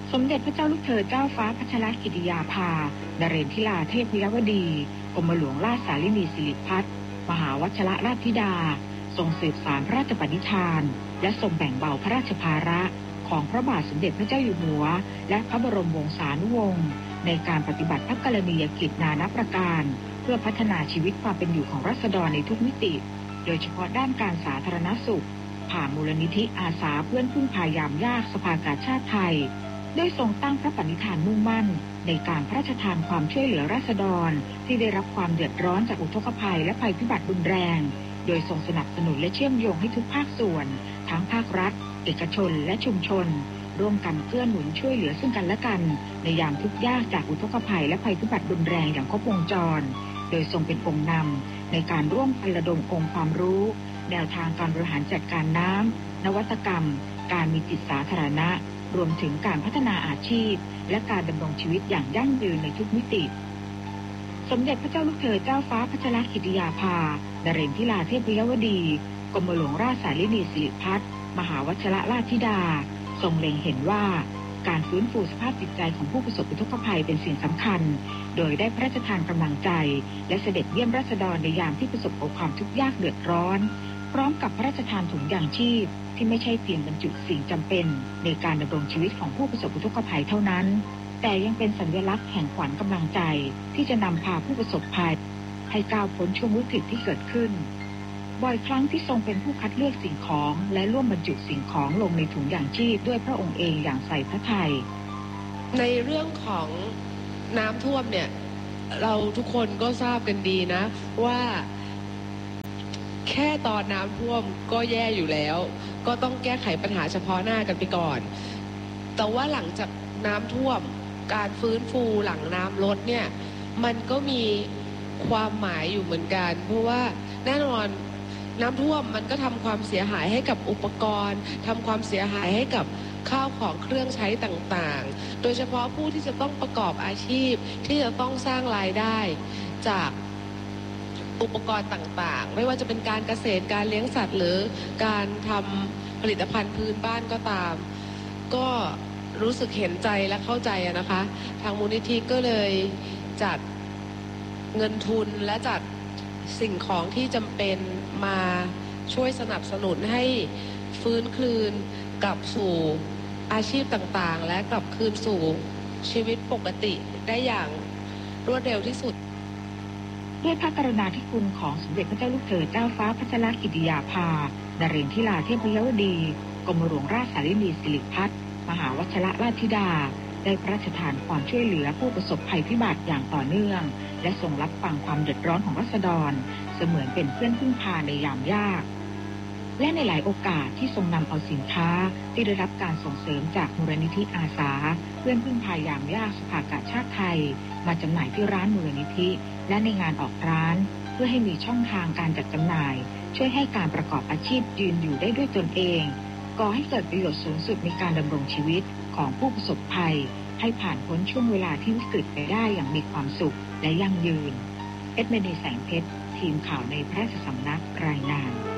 สมเด็จพระเจ้าลูกเธอเจ้าฟ้าพัชรกิติยาภานเรนทิลาเทพยวดีกรมหลวงราชสารินีสิริพัฒน์มหาวชิรราชธิดาทรงสืบสานพระราชปณิธานและทรงแบ่งเบาพระราชภาระของพระบาทสมเด็จพระเจ้าอยู่หัวและพระบรมวงศานุวงศ์ในการปฏิบัติพระกรณียกิจนานับประการเพื่อพัฒนาชีวิตความเป็นอยู่ของราษฎรในทุกมิติโดยเฉพาะด้านการสาธารณสุขผ่านมูลนิธิอาสาเพื่อนพึ่งพายามยากสภากาชาดไทยได้ทรงตั้งพระปณิธานมุ่งมั่นในการพระราชทานความช่วยเหลือราษฎรที่ได้รับความเดือดร้อนจากอุทกภัยและภัยพิบัติรุนแรงโดยทรงสนับสนุนและเชื่อมโยงให้ทุกภาคส่วนทั้งภาครัฐเอกชนและชุมชนร่วมกันเกื้อหนุนช่วยเหลือซึ่งกันและกันในยามทุกข์ยากจากอุทกภัยและภัยพิบัติรุนแรงอย่างครบวงจรโดยทรงเป็นองค์นำในการร่วมกันระดมองค์ความรู้แนวทางการบริหารจัดการน้ำนวัตกรรมการมีจิตสาธารณะรวมถึงการพัฒนาอาชีพและการดำรงชีวิตอย่างยั่งยืนในทุกมิติสมเด็จพระเจ้าลูกเธอเจ้าฟ้าพัชรกิติยาภานเรนทิลาเทพยวดีกรมหลวงราชสารินีสิริพัฒน์มหาวชิรราชธิดาทรงเล็งเห็นว่าการฟื้นฟูสภาพจิตใจของผู้ประสบอุทกภัยเป็นสิ่งสำคัญโดยได้พระราชทานกำลังใจและเสด็จเยี่ยมราษฎรในยามที่ประสบกับความทุกข์ยากเดือดร้อนพร้อมกับพระราชทานถุงยางชีพที่ไม่ใช่เพียงบรรจุสิ่งจำเป็นในการดำรงชีวิตของผู้ประสบอุทกภัยเท่านั้นแต่ยังเป็นสัญลักษณ์แห่งขวัญกำลังใจที่จะนำพาผู้ประสบภัยให้ก้าวพ้นช่วงวิกฤตที่เกิดขึ้นบ่อยครั้งที่ทรงเป็นผู้คัดเลือกสิ่งของและร่วมบรรจุสิ่งของลงในถุงยางชีพด้วยพระองค์เองอย่างใส่พระทัยในเรื่องของน้ำท่วมเนี่ยเราทุกคนก็ทราบกันดีนะว่าแค่ตอนน้ำท่วมก็แย่อยู่แล้วก็ต้องแก้ไขปัญหาเฉพาะหน้ากันไปก่อนแต่ว่าหลังจากน้ำท่วมการฟื้นฟูหลังน้ำลดเนี่ยมันก็มีความหมายอยู่เหมือนกันเพราะว่าแน่นอนน้ำท่วมมันก็ทำความเสียหายให้กับอุปกรณ์ทำความเสียหายให้กับข้าวของเครื่องใช้ต่างๆโดยเฉพาะผู้ที่จะต้องประกอบอาชีพที่จะต้องสร้างรายได้จากอุปกรณ์ต่างๆไม่ว่าจะเป็นการเกษตรการเลี้ยงสัตว์หรือการทำผลิตภัณฑ์พื้นบ้านก็ตามก็รู้สึกเห็นใจและเข้าใจนะคะทางมูลนิธิก็เลยจัดเงินทุนและจัดสิ่งของที่จำเป็นมาช่วยสนับสนุนให้ฟื้นคืนกลับสู่อาชีพต่างๆและกลับคืนสู่ชีวิตปกติได้อย่างรวดเร็วที่สุดด้วยพระกรุณาธิคุณของสมเด็จพระเจ้าลูกเธอเจ้าฟ้าพัชรกิติยาภานเรนทิลาเทพยวดีกรมหลวงราชสารินีสิริพัฒน์มหาวชิรราชธิดาได้พระราชทานความช่วยเหลือผู้ประสบภัยพิบัติอย่างต่อเนื่องและทรงรับฟังความเดือดร้อนของราษฎรเสมือนเป็นเพื่อนพึ่งพาในยามยากและในหลายโอกาสที่ทรงนำเอาสินค้าที่ได้รับการส่งเสริมจากมูลนิธิอาสาเพื่อนพึ่งพายามยากสภากาชาดไทยมาจำหน่ายที่ร้านมูลนิธิและในงานออกร้านเพื่อให้มีช่องทางการจัดจำหน่ายช่วยให้การประกอบอาชีพยืนอยู่ได้ด้วยตนเองก่อให้เกิดประโยชน์สูงสุดในการดำรงชีวิตของผู้ประสบภัยให้ผ่านพ้นช่วงเวลาที่วิกฤตไปได้อย่างมีความสุขและยั่งยืนเอ็ดเมนีแสงเพชรทีมข่าวในพระราชสำนักรายงาน